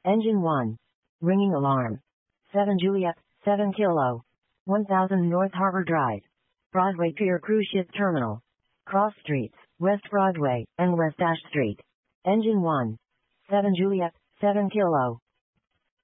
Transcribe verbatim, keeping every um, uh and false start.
Engine one. Ringing alarm. seven Juliet, seven Kilo. one thousand North Harbor Drive. Broadway Pier Cruise Ship Terminal. Cross Streets, West Broadway, and West Ash Street. Engine one. seven Juliet, seven Kilo.